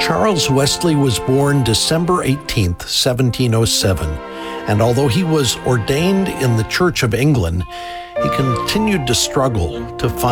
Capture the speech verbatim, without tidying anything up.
Charles Wesley was born December eighteenth, seventeen oh seven, and although he was ordained in the Church of England, he continued to struggle to find